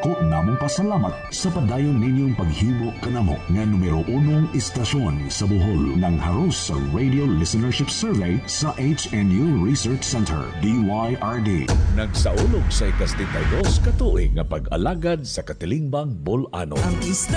Dako namong pasalamat sa padayon ninyong paghimo kanamo nga numero 1 istasyon sa Bohol ng haros sa Radio Listenership Survey sa HNU Research Center, DYRD. Nagsaulog sa ikas-32 katuig nga pag-alagad sa Katilingban, Bulanon.